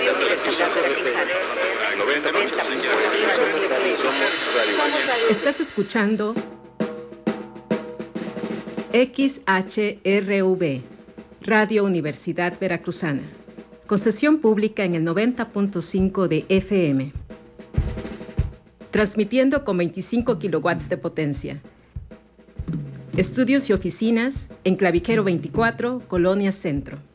Estás escuchando XHRV, Radio Universidad Veracruzana, concesión pública en el 90.5 de FM, transmitiendo con 25 kilowatts de potencia. Estudios y oficinas en Clavijero 24, Colonia Centro.